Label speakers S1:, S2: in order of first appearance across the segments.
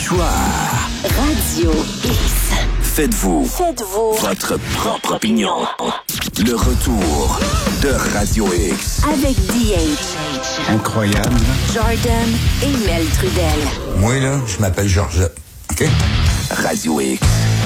S1: Auditoire.
S2: Radio X.
S1: Faites-vous votre propre opinion. Le retour de Radio X.
S2: Avec DH.
S3: Incroyable.
S2: Jordan et Mel Trudel.
S3: Moi, là, je m'appelle Georgette. OK?
S1: Radio X.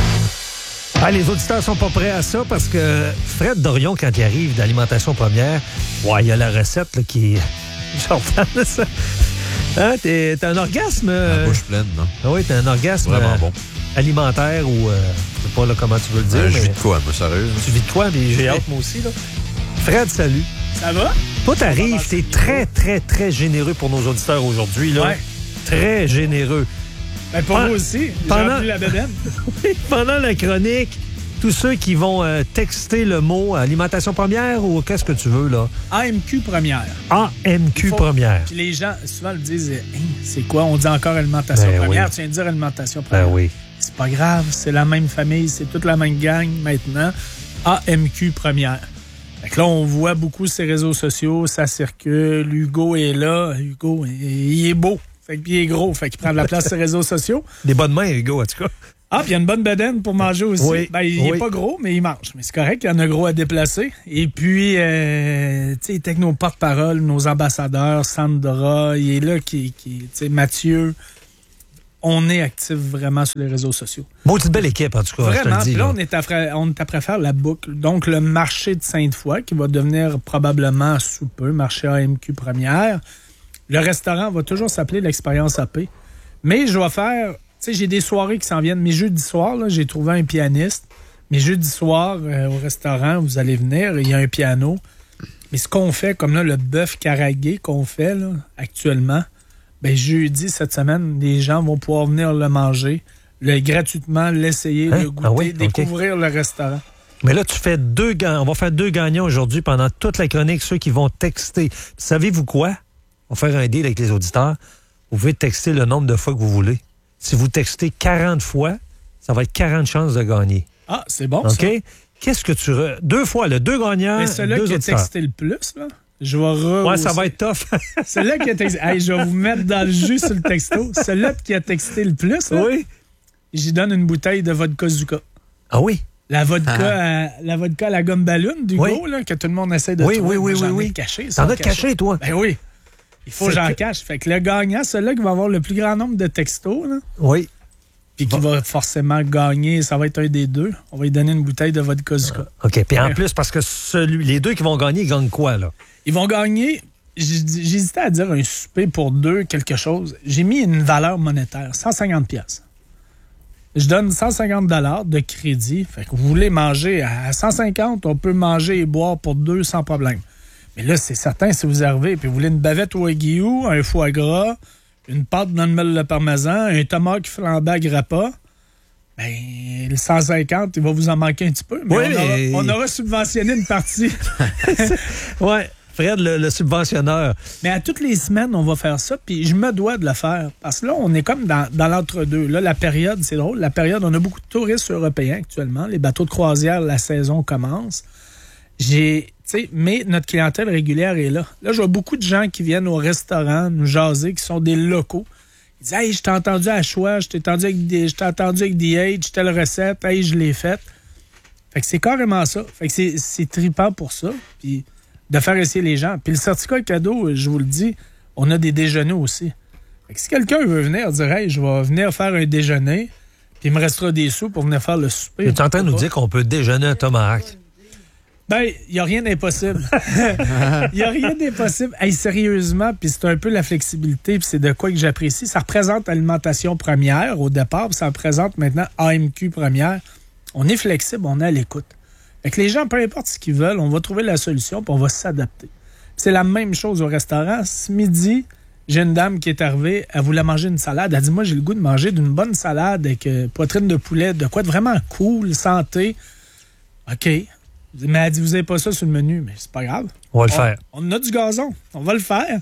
S4: Ah, les auditeurs sont pas prêts à ça parce que Fred Dorion, quand il arrive d'Alimentation Première, ouais, il y a la recette là, qui est... Jordan, ça... Hein, t'as un orgasme...
S5: La bouche pleine, non?
S4: Ah oui, t'as un orgasme
S5: vraiment bon.
S4: Alimentaire ou... je sais pas là, comment tu veux le dire.
S5: Je vis de quoi, moi, sérieux?
S4: Tu vis de quoi, mais j'ai hâte, moi aussi. Là. Fred, salut.
S6: Ça va?
S4: Toi, t'arrives, t'es très, très, très généreux pour nos auditeurs aujourd'hui. Là.
S6: Ouais.
S4: Très généreux.
S6: Ben pour moi aussi. J'ai rempli la bedaine.
S4: Pendant la chronique, tous ceux qui vont texter le mot alimentation première ou qu'est-ce que tu veux, là?
S6: AMQ première.
S4: AMQ première.
S6: Puis les gens, souvent, le disent, c'est quoi? On dit encore alimentation première.
S4: Oui.
S6: Tu viens de dire alimentation première.
S4: Ben oui.
S6: C'est pas grave, c'est la même famille, c'est toute la même gang maintenant. AMQ première. Fait que là, on voit beaucoup ces réseaux sociaux, ça circule. Hugo est là. Hugo, il est beau. Fait qu'il est gros. Fait qu'il prend de la place sur les réseaux sociaux.
S4: Des bonnes mains, Hugo, en tout cas.
S6: Ah, puis il y a une bonne bedaine pour manger aussi.
S4: Oui,
S6: ben, il n'est pas gros, mais il mange. Mais c'est correct, il y en a gros à déplacer. Et puis, tu sais, il était avec nos porte-parole, nos ambassadeurs, Sandra, il est là, tu sais, Mathieu. On est actifs vraiment sur les réseaux sociaux.
S4: Bon, c'est une belle équipe, en tout cas.
S6: Vraiment.
S4: Je te le dis,
S6: là, on est après faire la boucle. Donc, le marché de Sainte-Foy, qui va devenir probablement sous peu, marché AMQ première. Le restaurant va toujours s'appeler l'Expérience AP. Mais je vais faire... Tu sais, j'ai des soirées qui s'en viennent. Mes jeudis soirs, là, j'ai trouvé un pianiste. Mes jeudis soirs, au restaurant, vous allez venir, il y a un piano. Mais ce qu'on fait, comme là, le bœuf caragué qu'on fait là, actuellement, ben jeudi, cette semaine, les gens vont pouvoir venir le manger, gratuitement, l'essayer, le goûter, découvrir le restaurant.
S4: Mais là, tu fais on va faire 2 gagnants aujourd'hui pendant toute la chronique, ceux qui vont texter. Savez-vous quoi? On va faire un deal avec les auditeurs. Vous pouvez texter le nombre de fois que vous voulez. Si vous textez 40 fois, ça va être 40 chances de gagner.
S6: Ah, c'est bon,
S4: OK?
S6: ça.
S4: Qu'est-ce que tu... 2 fois, là, 2 gagnants,
S6: mais celui-là qui a texté le plus, là, je vais
S4: ouais, ça va être tough.
S6: Celui-là qui a texté... Hey, je vais vous mettre dans le jus sur le texto. Celui-là qui a texté le plus, là,
S4: oui.
S6: J'y donne une bouteille de vodka Zuka.
S4: Ah oui?
S6: La vodka à la gomme ballon d'Hugo, là, que tout le monde essaie de trouver.
S4: Oui.
S6: Caché,
S4: t'en as caché, toi?
S6: Ben oui. Il faut que j'en cache. Fait que le gagnant, celui-là qui va avoir le plus grand nombre de textos, là,
S4: oui.
S6: Puis qui va forcément gagner, ça va être un des deux. On va lui donner une bouteille de vodka Zuka.
S4: OK. Puis en plus, parce que les deux qui vont gagner, ils gagnent quoi, là?
S6: Ils vont gagner... J'hésitais à dire un souper pour 2, quelque chose. J'ai mis une valeur monétaire, 150 pièces. Je donne 150 $ de crédit. Fait que vous voulez manger à 150, on peut manger et boire pour 2 sans problème. Mais là, c'est certain, si vous arrivez et vous voulez une bavette au aiguillou, un foie gras, une pâte dans le meule de parmesan, un tomahawk flambé à grappa, ben le 150, il va vous en manquer un petit peu. Mais on aura subventionné une partie.
S4: Ouais. Fred, le subventionneur.
S6: Mais à toutes les semaines, on va faire ça, puis je me dois de le faire. Parce que là, on est comme dans l'entre-deux. Là, la période, c'est drôle, on a beaucoup de touristes européens actuellement. Les bateaux de croisière, la saison commence. Mais notre clientèle régulière est là. Là, je vois beaucoup de gens qui viennent au restaurant nous jaser, qui sont des locaux. Ils disent « Hey, je t'ai entendu à Choix, je t'ai entendu avec DH, telle recette, hey, je l'ai faite. » Fait que c'est carrément ça. Fait que c'est trippant pour ça. Puis de faire essayer les gens. Puis le certificat cadeau, je vous le dis, on a des déjeuners aussi. Fait que si quelqu'un veut venir dire « Hey, je vais venir faire un déjeuner, puis il me restera des sous pour venir faire le souper. »
S4: Tu es en train de nous dire qu'on peut déjeuner un tomahawk?
S6: Ben, il n'y a rien d'impossible. Il n'y a rien d'impossible. Hey, sérieusement, puis c'est un peu la flexibilité, puis c'est de quoi que j'apprécie. Ça représente alimentation première au départ, puis ça représente maintenant AMQ première. On est flexible, on est à l'écoute. Fait que les gens, peu importe ce qu'ils veulent, on va trouver la solution, puis on va s'adapter. C'est la même chose au restaurant. Ce midi, j'ai une dame qui est arrivée, elle voulait manger une salade. Elle dit, moi, j'ai le goût de manger d'une bonne salade avec poitrine de poulet, de quoi de vraiment cool, santé. OK. Mais elle dit, vous n'avez pas ça sur le menu. Mais c'est pas grave.
S4: On va le faire.
S6: On a du gazon. On va le faire.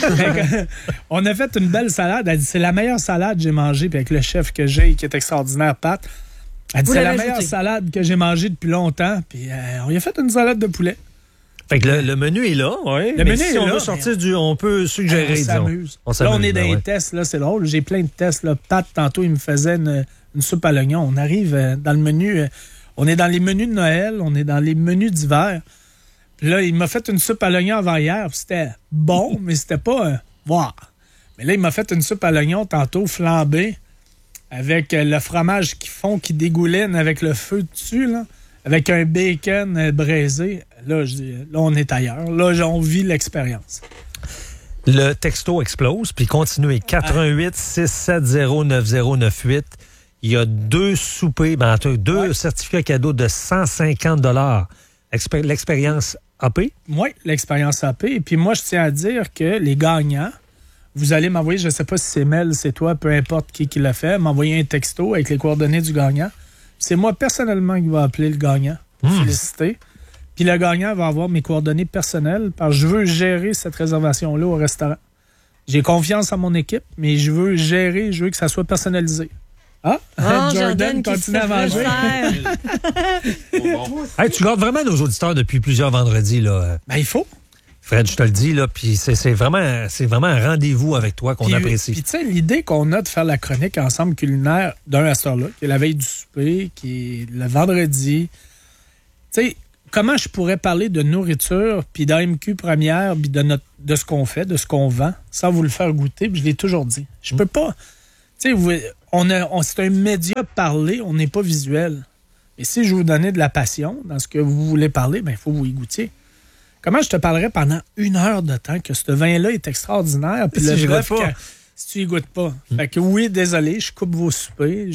S6: On a fait une belle salade. Elle dit, c'est la meilleure salade que j'ai mangée. Puis avec le chef que j'ai, qui est extraordinaire, Pat, elle dit, c'est la meilleure salade que j'ai mangée depuis longtemps. Puis on lui a fait une salade de poulet.
S4: Fait que le menu est là, oui.
S6: Le
S4: Mais
S6: menu
S4: si
S6: est
S4: on
S6: là,
S4: veut sortir on peut suggérer,
S6: on
S4: disons.
S6: s'amuse.
S4: On
S6: Là,
S4: s'amuse,
S6: on est dans
S4: ben
S6: les
S4: ouais.
S6: tests, là, c'est drôle. J'ai plein de tests. Là. Pat, tantôt, il me faisait une soupe à l'oignon. On arrive dans le menu. On est dans les menus de Noël, on est dans les menus d'hiver. Puis là, il m'a fait une soupe à l'oignon avant hier. Puis c'était bon, mais c'était pas wow. Mais là, il m'a fait une soupe à l'oignon tantôt flambée avec le fromage qui dégouline avec le feu dessus, là, avec un bacon braisé. Là, je dis, là, on est ailleurs. Là, on vit l'expérience.
S4: Le texto explose, puis continuez. 88 670 9098. Il y a 2 soupers, deux certificats cadeaux de 150 $. L'expérience AP.
S6: Oui, l'expérience AP. Et puis moi, je tiens à dire que les gagnants, vous allez m'envoyer, je ne sais pas si c'est Mel, c'est toi, peu importe qui l'a fait, m'envoyer un texto avec les coordonnées du gagnant. C'est moi personnellement qui va appeler le gagnant pour féliciter. Puis le gagnant va avoir mes coordonnées personnelles parce que je veux gérer cette réservation-là au restaurant. J'ai confiance en mon équipe, mais je veux que ça soit personnalisé. Ah, Jordan continue à manger.
S4: Hey, tu gardes vraiment nos auditeurs depuis plusieurs vendredis, là.
S6: Ben, il faut.
S4: Fred, je te le dis, là, puis c'est vraiment un rendez-vous avec toi qu'on apprécie.
S6: Puis, tu sais, l'idée qu'on a de faire la chronique ensemble culinaire d'un à cette heure-là, qui est la veille du souper, qui est le vendredi, tu sais, comment je pourrais parler de nourriture, puis d'AMQ première, puis de ce qu'on fait, de ce qu'on vend, sans vous le faire goûter, puis je l'ai toujours dit. Je peux pas. Tu sais, c'est un média parler, on n'est pas visuel. Et si je vous donnais de la passion dans ce que vous voulez parler, ben il faut vous y goûter. Comment je te parlerais pendant 1 heure de temps que ce vin-là est extraordinaire, puis le bœuf, si tu y goûtes pas. Fait que oui, désolé, je coupe vos soupers.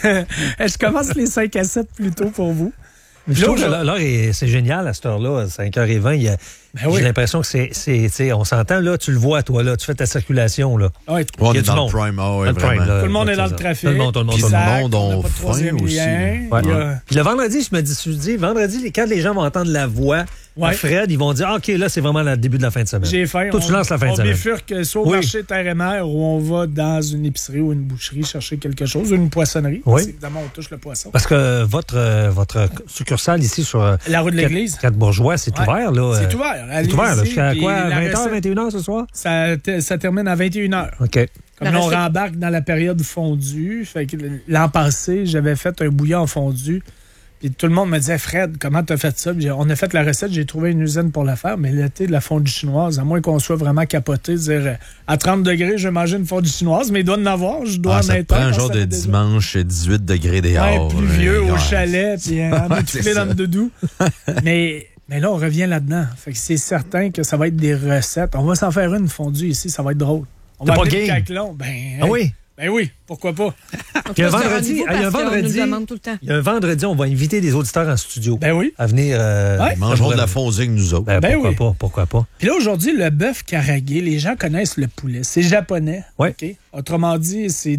S6: Je commence les 5 à 7 plus tôt pour vous.
S4: Je trouve que l'heure, c'est génial à cette heure-là, 5h20. J'ai l'impression que c'est on s'entend, là, tu le vois, toi, là, tu fais ta circulation, là.
S6: Ouais,
S5: on est dans le prime,
S4: prime,
S6: tout le monde est dans le trafic.
S4: Tout le monde
S5: on
S6: n'a pas de troisième lien.
S4: Puis le vendredi, je me dis, vendredi, quand les gens vont entendre la voix de Fred, ils vont dire, OK, là, c'est vraiment le début de la fin de semaine.
S6: J'ai faim.
S4: Toi, tu lances la fin de semaine.
S6: On bifurque soit au marché Terre et Mer ou on va dans une épicerie ou une boucherie chercher quelque chose, une poissonnerie.
S4: Oui.
S6: Évidemment, on touche le poisson.
S4: Parce que votre succursale ici sur
S6: la rue de l'Église,
S4: 4 Bourgeois, c'est ouvert, là.
S6: C'est ouvert.
S4: C'est ouvert, là. Jusqu'à quoi? 20h, 21h ce soir?
S6: Ça termine à 21h.
S4: OK.
S6: Comme là, on rembarque dans la période fondue. Fait que l'an passé, j'avais fait un bouillon fondu. Puis tout le monde me disait, Fred, comment tu as fait ça? Puis on a fait la recette, j'ai trouvé une usine pour la faire, mais l'été de la fondue chinoise, à moins qu'on soit vraiment capoté, dire à 30 degrés, je vais manger une fondue chinoise, mais il doit en avoir, je dois en être.
S5: Ça prend un jour de dimanche, 18 degrés dehors.
S6: Ouais, pluvieux au chalet, puis en étouffé dans le doudou. Mais là, on revient là-dedans. Fait que c'est certain que ça va être des recettes. On va s'en faire une fondue ici, ça va être drôle. On va appeler le Caclon.
S4: Oui?
S6: Ben oui, pourquoi pas?
S4: Puis un vendredi, il y a un vendredi, on va inviter des auditeurs en studio.
S6: Ben oui.
S4: À venir.
S5: Mangeront de la fondue avec nous autres.
S4: Pourquoi pas?
S6: Puis là, aujourd'hui, le bœuf Karage, les gens connaissent le poulet. C'est japonais.
S4: Oui.
S6: Okay? Autrement dit, c'est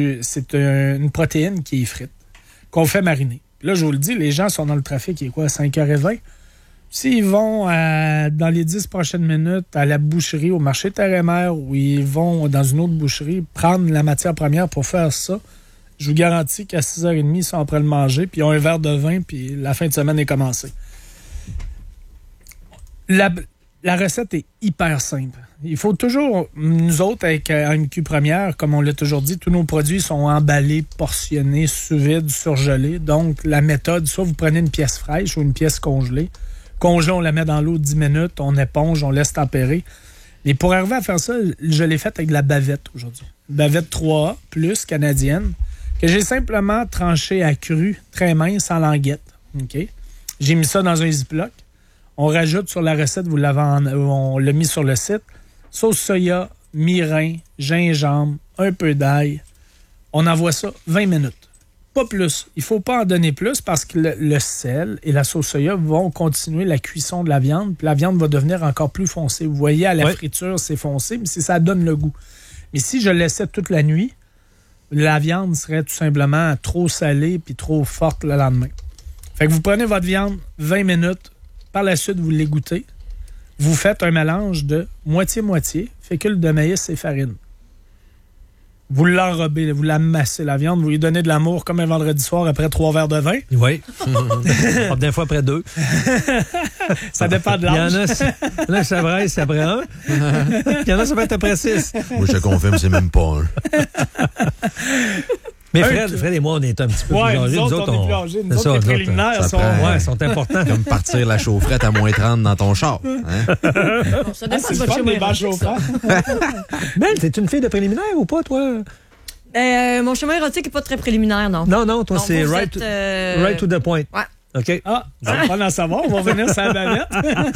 S6: une protéine qui est frite, qu'on fait mariner. Puis là, je vous le dis, les gens sont dans le trafic, il est quoi, à 5h20? S'ils vont dans les 10 prochaines minutes à la boucherie, au marché Terre et Mer, ou ils vont dans une autre boucherie prendre la matière première pour faire ça, je vous garantis qu'à 6h30, ils sont après le manger, puis ils ont un verre de vin, puis la fin de semaine est commencée. La recette est hyper simple. Il faut toujours, nous autres, avec AMQ Première, comme on l'a toujours dit, tous nos produits sont emballés, portionnés, sous vide, surgelés. Donc, la méthode, soit vous prenez une pièce fraîche ou une pièce congelée. Congelée, on la met dans l'eau 10 minutes, on éponge, on laisse tempérer. Et pour arriver à faire ça, je l'ai fait avec de la bavette aujourd'hui. Bavette 3A, plus canadienne, que j'ai simplement tranché à cru, très mince, en languette. Okay? J'ai mis ça dans un Ziploc. On rajoute sur la recette, on l'a mis sur le site, sauce soya, mirin, gingembre, un peu d'ail. On envoie ça 20 minutes. Pas plus. Il ne faut pas en donner plus parce que le sel et la sauce soya vont continuer la cuisson de la viande, puis la viande va devenir encore plus foncée. Vous voyez, à la friture, c'est foncé, mais ça donne le goût. Mais si je laissais toute la nuit, la viande serait tout simplement trop salée puis trop forte le lendemain. Fait que vous prenez votre viande 20 minutes, par la suite, vous l'égouttez. Vous faites un mélange de moitié-moitié, fécule de maïs et farine. Vous l'enrobez, vous l'amassez, la viande, vous lui donnez de l'amour comme un vendredi soir après 3 verres de vin.
S4: Oui. Des fois après 2.
S6: Ça dépend de l'âge.
S4: Il y en a, ça brasse après 1. Il y en a, ça va être après 6.
S5: Moi, je te confirme, c'est même pas un.
S4: Mais Fred et moi, on est un petit peu plus âgés.
S6: Nous autres, on est plus âgés. Nous autres, les préliminaires
S5: sont
S4: importants.
S5: Comme partir la chaufferette à moins 30 dans ton char. Hein?
S6: Ça dépend de votre chemin chauffant.
S4: Mel, t'es une fille de préliminaire ou pas, toi?
S7: Mon chemin érotique n'est pas très préliminaire, non.
S4: Non, toi, c'est right to the point.
S7: Ouais.
S4: OK.
S6: Ah, ça va pas en savoir. On va venir sur la bavette.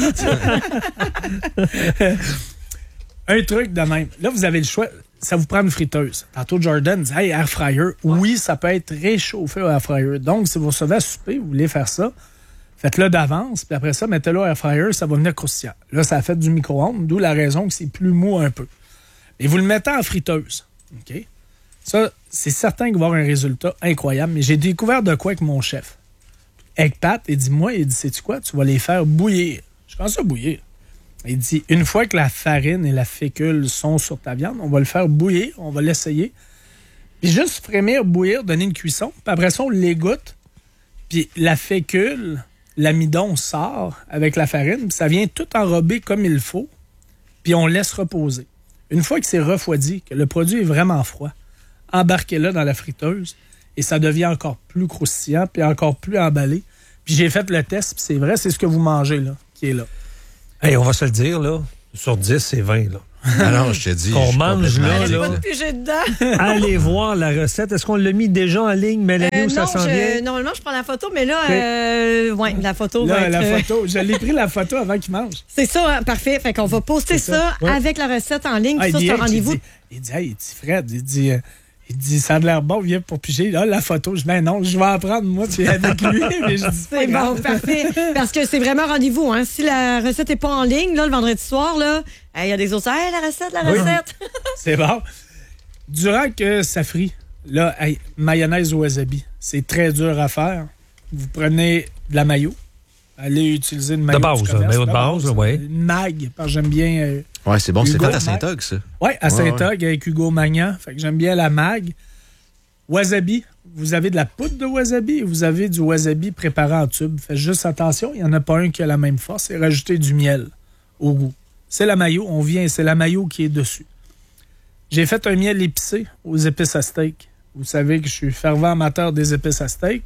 S6: Un truc de même. Là, vous avez le choix. Ça vous prend une friteuse. Tantôt, Jordan dit, hey, air fryer. Oui, ça peut être réchauffé au air fryer. Donc, si vous recevez à souper, vous voulez faire ça, faites-le d'avance. Puis après ça, mettez-le au air fryer, ça va venir croustillant. Là, ça a fait du micro-ondes, d'où la raison que c'est plus mou un peu. Et vous le mettez en friteuse. OK? Ça, c'est certain qu'il va y avoir un résultat incroyable. Mais j'ai découvert de quoi avec mon chef. Avec Pat, il dit, sais-tu quoi? Tu vas les faire bouillir. Je commence à bouillir. Il dit, une fois que la farine et la fécule sont sur ta viande, on va le faire bouillir, on va l'essayer. Puis juste frémir, bouillir, donner une cuisson. Puis après ça, on l'égoutte. Puis la fécule, l'amidon sort avec la farine. Puis ça vient tout enrobé comme il faut. Puis on laisse reposer. Une fois que c'est refroidi, que le produit est vraiment froid, embarquez-le dans la friteuse et ça devient encore plus croustillant puis encore plus emballé. Puis j'ai fait le test, puis c'est vrai, c'est ce que vous mangez là, qui est là.
S4: Hey, on va se le dire, là. Sur 10, c'est 20, là.
S5: Alors, je te dis.
S4: Qu'on mange là. Allez voir la recette. Est-ce qu'on l'a mis déjà en ligne, Mélanie, où ça s'en vient?
S7: Normalement, je prends la photo, mais là, la photo
S6: là,
S7: va être...
S6: la photo. Je l'ai pris la photo avant qu'il mange.
S7: C'est ça, hein, parfait. Fait qu'on va poster ça avec la recette en ligne. Ça, c'est un rendez-vous.
S6: Il dit, Fred, il dit, ça a l'air bon, viens pour piger. Là, la photo, je dis, ben non, je vais en prendre, moi, puis avec lui. Mais je dis,
S7: c'est bon, parfait. Parce que c'est vraiment un rendez-vous. Hein. Si la recette n'est pas en ligne, là, le vendredi soir, là, il y a des autres. Hey, la recette.
S6: C'est bon. Durant que ça frit, là, mayonnaise au wasabi, c'est très dur à faire. Vous prenez de la mayo. Allez utiliser une mayo
S4: de base, mayo de base, oui.
S6: Une mag, parce que j'aime bien.
S5: Oui, c'est bon. C'est fait à Saint-Og, ça.
S6: Oui, à Saint-Og, avec Hugo Magnan. Fait que j'aime bien la mag. Wasabi. Vous avez de la poudre de wasabi et vous avez du wasabi préparé en tube. Faites juste attention, il n'y en a pas un qui a la même force. Et rajoutez du miel au goût. C'est la mayo. C'est la mayo qui est dessus. J'ai fait un miel épicé aux épices à steak. Vous savez que je suis fervent amateur des épices à steak.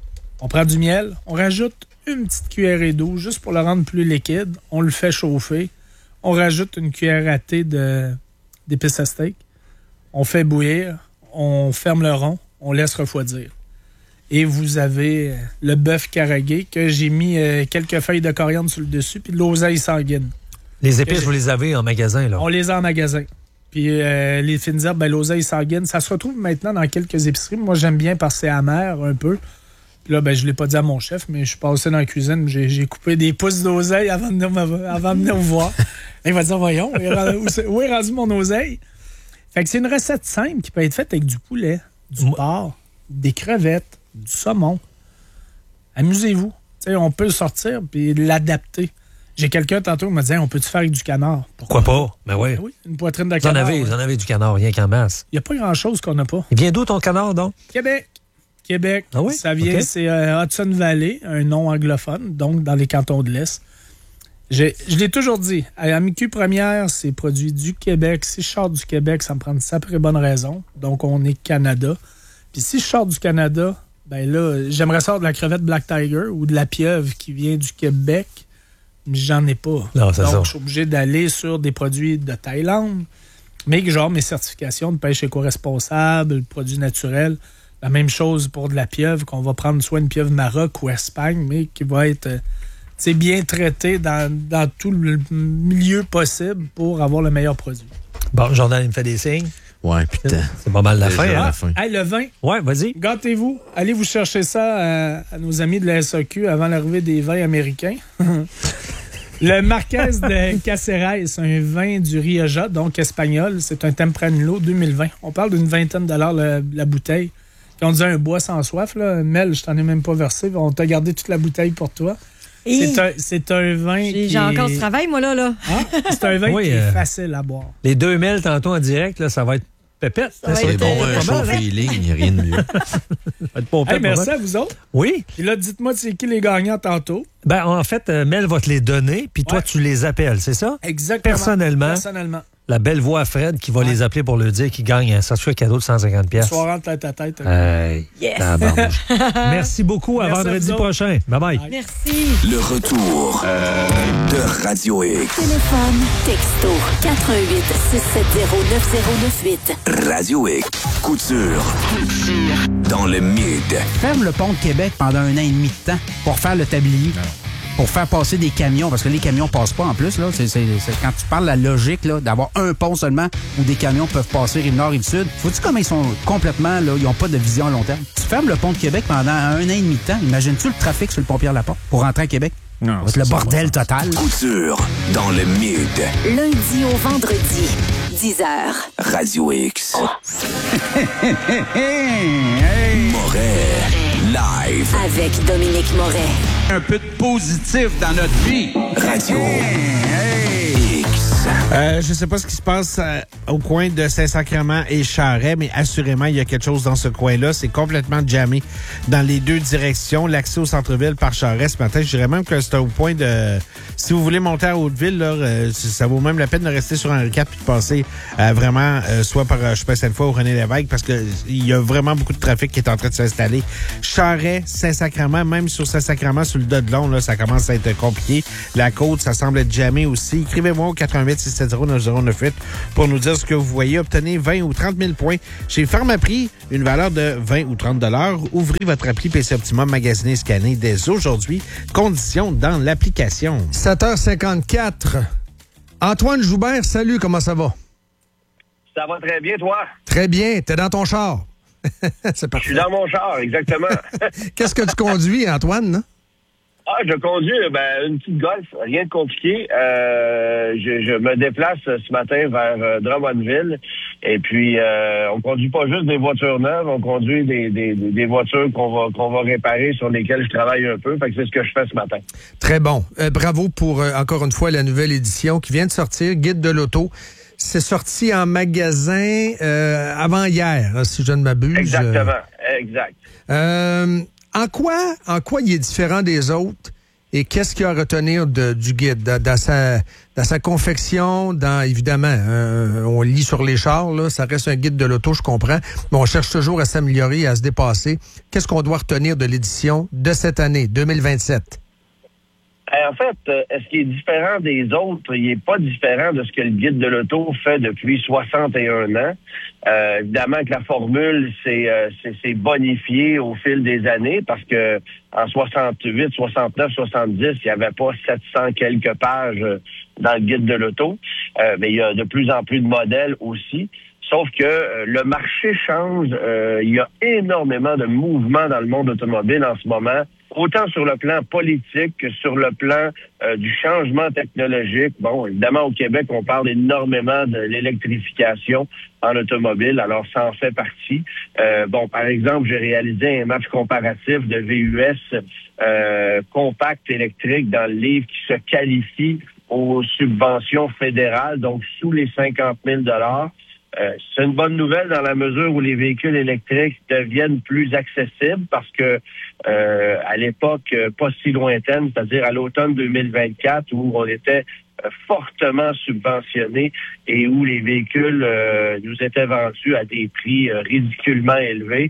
S6: On prend du miel, on rajoute une petite cuillerée d'eau juste pour le rendre plus liquide. On le fait chauffer. On rajoute une cuillère à thé d'épices à steak. On fait bouillir. On ferme le rond. On laisse refroidir. Et vous avez le bœuf caragué que j'ai mis quelques feuilles de coriandre sur le dessus puis de l'oseille sanguine.
S4: Les épices, vous les avez en magasin, là?
S6: On les a en magasin. Puis les fines herbes, l'oseille sanguine, ça se retrouve maintenant dans quelques épiceries. Moi, j'aime bien parce que c'est amer un peu. Puis là, je ne l'ai pas dit à mon chef, mais je suis passé dans la cuisine. J'ai coupé des pouces d'oseille avant de venir me voir. Il va dire, voyons, où est rendu mon oseille? Fait que c'est une recette simple qui peut être faite avec du poulet, du porc, des crevettes, du saumon. Amusez-vous. T'sais, on peut le sortir et l'adapter. J'ai quelqu'un tantôt qui m'a dit, on peut-tu faire avec du canard?
S4: Pourquoi pas? Ben oui.
S6: Oui, une poitrine de canard.
S4: Vous en avez du canard, rien qu'en masse.
S6: Il n'y a pas grand-chose qu'on n'a pas.
S4: Il vient d'où ton canard, donc?
S6: Québec.
S4: Ah oui?
S6: Ça vient, c'est Hudson Valley, un nom anglophone, donc dans les cantons de l'Est. Je l'ai toujours dit, à Amicu Première, c'est produit du Québec. Si je sors du Québec, ça me prend une sacrée bonne raison. Donc, on est Canada. Puis si je sors du Canada, ben là, j'aimerais sortir de la crevette Black Tiger ou de la pieuvre qui vient du Québec, mais j'en ai pas.
S4: Non, c'est
S6: donc,
S4: ça.
S6: je suis obligé d'aller sur des produits de Thaïlande, mais que genre mes certifications de pêche éco-responsable, produits naturels. La même chose pour de la pieuvre, qu'on va prendre soit une pieuvre Maroc ou Espagne, mais qui va être bien traitée dans tout le milieu possible pour avoir le meilleur produit.
S4: Bon, Jordan, il me fait des signes.
S5: Ouais, putain.
S4: C'est pas mal la fin, hein?
S6: Hey, le vin.
S4: Ouais, vas-y.
S6: Gâtez-vous. Allez vous chercher ça à nos amis de la SAQ avant l'arrivée des vins américains. Le Marquez de Caceres, c'est un vin du Rioja, donc espagnol. C'est un Tempranillo 2020. On parle d'une $20 la bouteille. Puis on disait un bois sans soif, là. Mel, je t'en ai même pas versé. On t'a gardé toute la bouteille pour toi. C'est un vin qui
S7: j'ai encore du travail, moi, là.
S6: Hein? C'est un vin qui est facile à boire.
S4: Les 2000 tantôt en direct, là, ça va être Pépette.
S7: Ça va
S5: C'est
S7: être
S5: bon, un
S4: pas
S5: show
S4: mal, hein?
S5: feeling, il n'y a rien de mieux.
S4: Être pompette,
S6: Hey, merci
S4: pas mal.
S6: à vous autres.
S4: Oui.
S6: Puis là, dites-moi, c'est qui les gagnants tantôt?
S4: Ben, en fait, Mel va te les donner, puis toi,
S6: Ouais.
S4: tu les appelles, c'est ça?
S6: Exactement.
S4: Personnellement. La belle voix à Fred qui va les appeler pour leur dire qu'ils gagnent un certificat cadeau de 150 pièces.
S6: Soir en tête à tête.
S7: Yes.
S4: Merci beaucoup. À
S6: Merci à
S4: vendredi
S6: vous autres.
S4: prochain. Bye-bye.
S7: Merci.
S1: Le retour de Radio X.
S2: Téléphone, texto, 88 670 9098.
S1: Radio X. Couture. Dans le mid.
S8: Ferme le pont de Québec pendant 1 an et demi de temps pour faire le tablier. Pour faire passer des camions, parce que les camions passent pas en plus. Là. C'est quand tu parles de la logique là, d'avoir un pont seulement où des camions peuvent passer Rive-Nord, Rive-Sud, faut-tu comment ils sont complètement, là, ils n'ont pas de vision à long terme. Tu fermes le pont de Québec pendant 1 an et demi de temps, imagines-tu le trafic sur le pont Pierre-Laporte pour rentrer à Québec?
S9: Non,
S8: C'est le bordel total.
S1: Couture. Dans le mid.
S2: Lundi au vendredi, 10h.
S1: Radio X. Moret. Live.
S2: Avec Dominique Moret.
S9: un peu de positif dans notre vie.
S1: Radio X.
S10: Je sais pas ce qui se passe au coin de Saint-Sacrement et Charest, mais assurément, il y a quelque chose dans ce coin-là. C'est complètement jammé dans les deux directions. L'accès au centre-ville par Charest ce matin, je dirais même que c'est au point de... Si vous voulez monter à Hauteville, là, ça vaut même la peine de rester sur Henri IV puis de passer vraiment soit par Chemin Sainte-Foy ou René Lévesque parce que il y a vraiment beaucoup de trafic qui est en train de s'installer. Charest, Saint-Sacrement, même sur Saint-Sacrement, sur le Dos-de-Long, là, ça commence à être compliqué. La côte, ça semble être jammé aussi. Écrivez-moi au 88 670 9098 pour nous dire ce que vous voyez. Obtenez 20 ou 30 000 points chez Pharmaprix, une valeur de 20 ou 30 $. Ouvrez votre appli PC Optimum, magasinez et scannez dès aujourd'hui. Conditions dans l'application.
S11: 7h54. Antoine Joubert, salut, comment ça va?
S12: Ça va très bien, toi?
S11: Très bien, t'es dans ton char. C'est
S12: Je
S11: parfait.
S12: suis dans mon char, exactement.
S11: Qu'est-ce que tu conduis, Antoine? Là?
S12: Ah, je conduis une petite Golf, rien de compliqué. Je me déplace ce matin vers Drummondville. Et puis, on conduit pas juste des voitures neuves, on conduit des voitures qu'on va réparer, sur lesquelles je travaille un peu. Fait que c'est ce que je fais ce matin.
S11: Très bon. Bravo pour, encore une fois, la nouvelle édition qui vient de sortir, Guide de l'auto. C'est sorti en magasin avant hier, si je ne m'abuse.
S12: Exactement, exact.
S11: En quoi il est différent des autres et qu'est-ce qu'il y a à retenir du guide dans sa confection, évidemment, on lit sur les chars, là, ça reste un guide de l'auto, je comprends, mais on cherche toujours à s'améliorer et à se dépasser. Qu'est-ce qu'on doit retenir de l'édition de cette année, 2027?
S12: En fait, ce qui est différent des autres, il n'est pas différent de ce que le guide de l'auto fait depuis 61 ans. Évidemment que la formule s'est bonifiée au fil des années parce que en 68, 69, 70, il n'y avait pas 700 quelques pages dans le guide de l'auto. Mais il y a de plus en plus de modèles aussi. Sauf que le marché change. Il y a énormément de mouvements dans le monde automobile en ce moment, autant sur le plan politique que sur le plan du changement technologique. Bon, évidemment, au Québec, on parle énormément de l'électrification en automobile, alors ça en fait partie. Par exemple, j'ai réalisé un match comparatif de VUS compact électrique dans le livre qui se qualifie aux subventions fédérales, donc sous les 50 000 $. C'est une bonne nouvelle dans la mesure où les véhicules électriques deviennent plus accessibles parce que à l'époque pas si lointaine, c'est-à-dire à l'automne 2024 où on était fortement subventionnés et où les véhicules nous étaient vendus à des prix ridiculement élevés,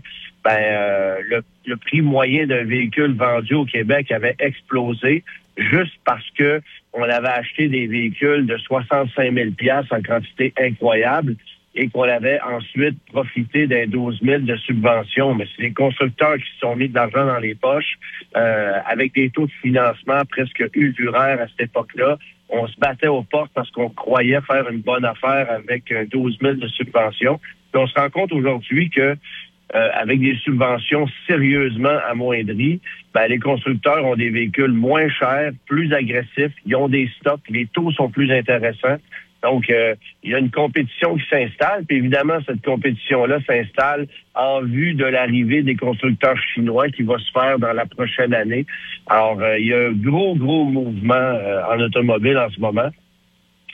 S12: le prix moyen d'un véhicule vendu au Québec avait explosé juste parce que on avait acheté des véhicules de 65 000 $ en quantité incroyable et qu'on avait ensuite profité d'un 12 000 de subventions. Mais c'est les constructeurs qui se sont mis de l'argent dans les poches avec des taux de financement presque usuraires à cette époque-là. On se battait aux portes parce qu'on croyait faire une bonne affaire avec 12 000 de subventions. Puis on se rend compte aujourd'hui que avec des subventions sérieusement amoindries, les constructeurs ont des véhicules moins chers, plus agressifs, ils ont des stocks, les taux sont plus intéressants. Donc, il y a une compétition qui s'installe, puis évidemment, cette compétition-là s'installe en vue de l'arrivée des constructeurs chinois qui va se faire dans la prochaine année. Alors, il y a un gros mouvement en automobile en ce moment.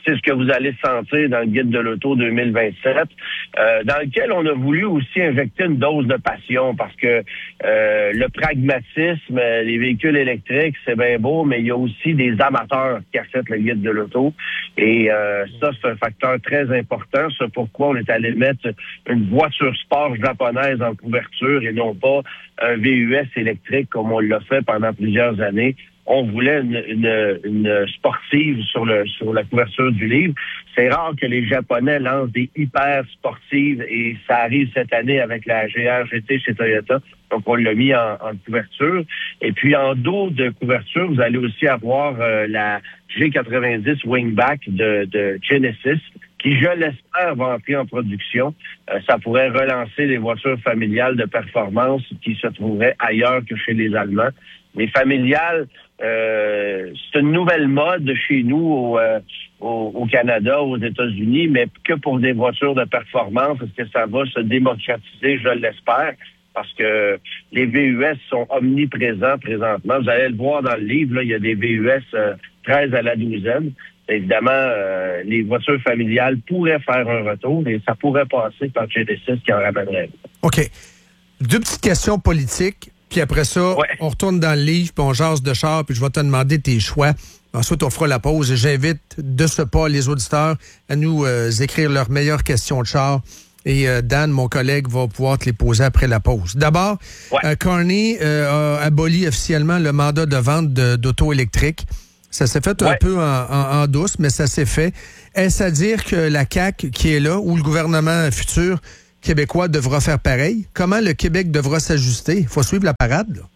S12: c'est ce que vous allez sentir dans le guide de l'auto 2027, dans lequel on a voulu aussi injecter une dose de passion parce que le pragmatisme, les véhicules électriques, c'est bien beau, mais il y a aussi des amateurs qui achètent le guide de l'auto. Et ça, c'est un facteur très important. C'est pourquoi on est allé mettre une voiture sport japonaise en couverture et non pas un VUS électrique comme on l'a fait pendant plusieurs années. On voulait une sportive sur la couverture du livre. C'est rare que les Japonais lancent des hyper sportives et ça arrive cette année avec la GR GT chez Toyota. Donc, on l'a mis en couverture. Et puis, en dos de couverture, vous allez aussi avoir la G90 Wingback de Genesis qui, je l'espère, va entrer en production. Ça pourrait relancer les voitures familiales de performance qui se trouveraient ailleurs que chez les Allemands. Les familiales, c'est une nouvelle mode chez nous au Canada, aux États-Unis, mais que pour des voitures de performance. Est-ce que ça va se démocratiser? Je l'espère, parce que les VUS sont omniprésents présentement. Vous allez le voir dans le livre, là, il y a des VUS 13 à la douzaine. Évidemment, les voitures familiales pourraient faire un retour et ça pourrait passer par Genesis qui en ramènerait.
S11: OK. 2 petites questions politiques. Puis après ça, on retourne dans le livre, puis on jase de char, puis je vais te demander tes choix. Ensuite, on fera la pause. Et j'invite de ce pas les auditeurs à nous écrire leurs meilleures questions de char. Et Dan, mon collègue, va pouvoir te les poser après la pause. D'abord, Carney a aboli officiellement le mandat de vente d'auto électriques. Ça s'est fait un peu en douce, mais ça s'est fait. Est-ce à dire que la CAQ qui est là, ou le gouvernement futur québécois devra faire pareil? Comment le Québec devra s'ajuster? Il faut suivre la parade, là.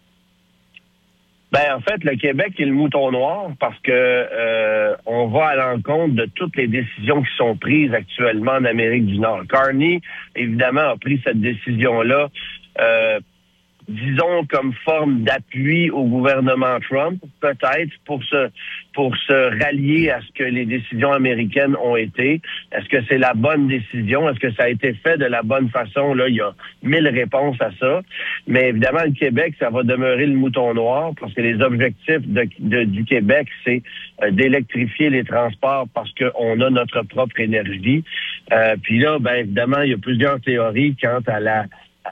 S12: Ben, en fait, le Québec est le mouton noir parce que on va à l'encontre de toutes les décisions qui sont prises actuellement en Amérique du Nord. Carney, évidemment, a pris cette décision-là, disons, comme forme d'appui au gouvernement Trump, peut-être, pour se rallier à ce que les décisions américaines ont été. Est-ce que c'est la bonne décision? Est-ce que ça a été fait de la bonne façon? Là, il y a 1000 réponses à ça. Mais évidemment, le Québec, ça va demeurer le mouton noir parce que les objectifs du Québec, c'est d'électrifier les transports parce qu'on a notre propre énergie. Puis là, ben évidemment, il y a plusieurs théories quant à la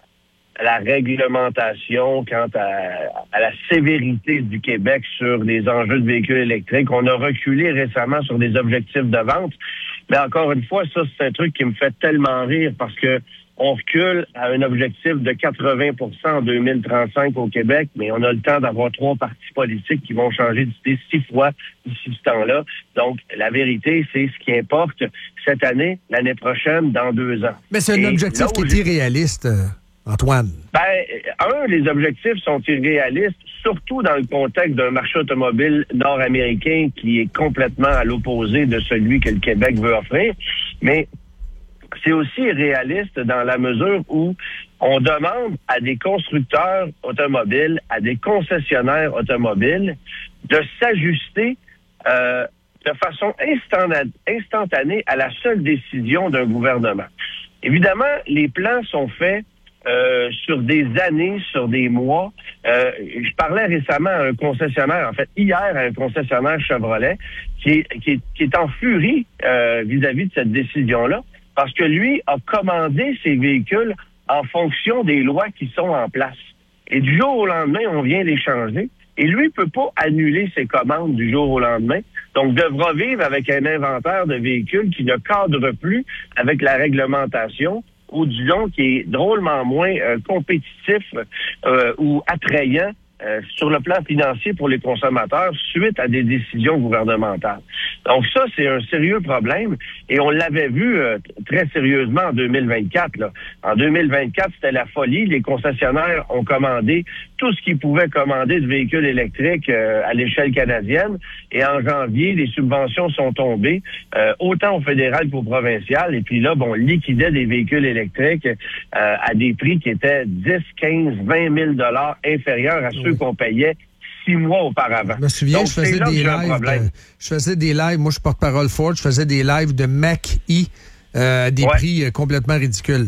S12: réglementation, quant à la sévérité du Québec sur les enjeux de véhicules électriques. On a reculé récemment sur des objectifs de vente, mais encore une fois, ça, c'est un truc qui me fait tellement rire parce que on recule à un objectif de 80% en 2035 au Québec, mais on a le temps d'avoir 3 partis politiques qui vont changer d'idée 6 fois d'ici ce temps-là. Donc, la vérité, c'est ce qui importe cette année, l'année prochaine, dans 2 ans.
S11: Mais c'est un objectif qui est irréaliste, Antoine.
S12: Ben, les objectifs sont irréalistes, surtout dans le contexte d'un marché automobile nord-américain qui est complètement à l'opposé de celui que le Québec veut offrir. Mais c'est aussi irréaliste dans la mesure où on demande à des constructeurs automobiles, à des concessionnaires automobiles de s'ajuster de façon instantanée à la seule décision d'un gouvernement. Évidemment, les plans sont faits sur des années, sur des mois. Je parlais récemment à un concessionnaire, en fait, hier à un concessionnaire Chevrolet qui est en furie vis-à-vis de cette décision-là parce que lui a commandé ses véhicules en fonction des lois qui sont en place. Et du jour au lendemain, on vient les changer. Et lui ne peut pas annuler ses commandes du jour au lendemain. Donc, devra vivre avec un inventaire de véhicules qui ne cadre plus avec la réglementation ou disons qui est drôlement moins compétitif ou attrayant sur le plan financier pour les consommateurs suite à des décisions gouvernementales. Donc ça, c'est un sérieux problème et on l'avait vu très sérieusement en 2024. Là. En 2024, c'était la folie. Les concessionnaires ont commandé tout ce qu'ils pouvaient commander de véhicules électriques à l'échelle canadienne et en janvier, les subventions sont tombées autant au fédéral qu'au provincial et puis là, on liquidait des véhicules électriques à des prix qui étaient 10, 15, 20 000 $ inférieurs à ceux qu'on payait 6 mois auparavant.
S11: Je me souviens,
S12: donc,
S11: je faisais des lives. Moi, je suis porte-parole Ford. Je faisais des lives de Mach-E à des prix complètement ridicules.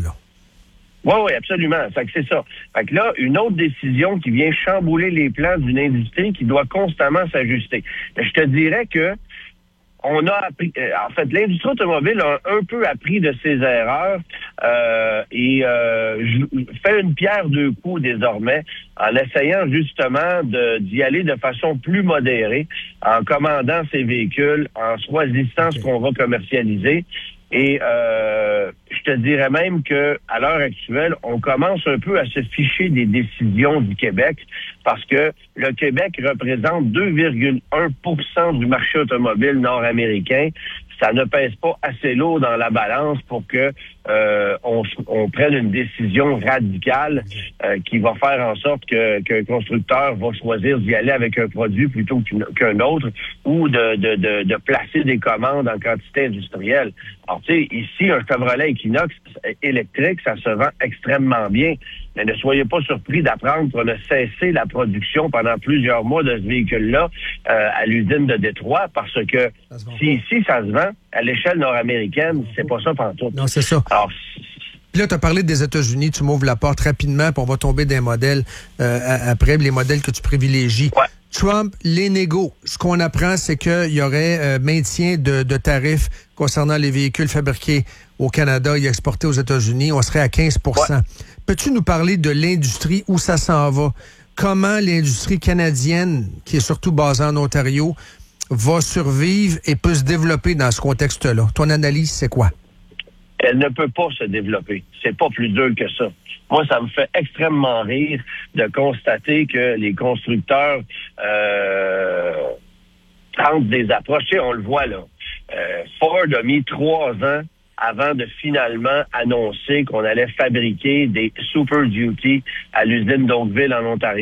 S12: Oui, absolument. Fait que c'est ça. Fait que là, une autre décision qui vient chambouler les plans d'une industrie qui doit constamment s'ajuster. Mais je te dirais que on a appris, en fait, l'industrie automobile a un peu appris de ses erreurs et fait une pierre deux coups désormais en essayant justement d'y aller de façon plus modérée, en commandant ses véhicules, en choisissant ce qu'on va commercialiser. Et je te dirais même que à l'heure actuelle, on commence un peu à se ficher des décisions du Québec parce que le Québec représente 2,1% du marché automobile nord-américain. Ça ne pèse pas assez lourd dans la balance pour que on prenne une décision radicale qui va faire en sorte qu'un constructeur va choisir d'y aller avec un produit plutôt qu'un autre ou de placer des commandes en quantité industrielle. Alors, tu sais, ici, un Chevrolet Equinox électrique, ça se vend extrêmement bien. Mais ne soyez pas surpris d'apprendre qu'on a cessé la production pendant plusieurs mois de ce véhicule-là à l'usine de Détroit parce que si ici, ça se vend, à l'échelle nord-américaine, c'est pas ça pantoute.
S11: Non, c'est ça.
S12: Alors,
S11: puis là, tu as parlé des États-Unis, tu m'ouvres la porte rapidement, puis on va tomber des modèles après, les modèles que tu privilégies.
S12: Ouais.
S11: Trump, les négos, ce qu'on apprend, c'est qu'il y aurait maintien de tarifs concernant les véhicules fabriqués au Canada et exportés aux États-Unis. On serait à 15 %. Ouais. Peux-tu nous parler de l'industrie, où ça s'en va? Comment l'industrie canadienne, qui est surtout basée en Ontario, va survivre et peut se développer dans ce contexte-là? Ton analyse, c'est quoi?
S12: Elle ne peut pas se développer. C'est pas plus dur que ça. Moi, ça me fait extrêmement rire de constater que les constructeurs tentent des approches. Tu sais, on le voit là. Ford a mis 3 ans avant de finalement annoncer qu'on allait fabriquer des Super Duty à l'usine d'Oakville en Ontario.